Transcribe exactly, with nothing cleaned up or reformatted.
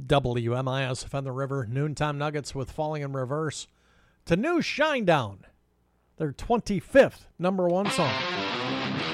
W M I S F on the River, Noontime Nuggets with Falling in Reverse to New Shinedown, their twenty-fifth number one song.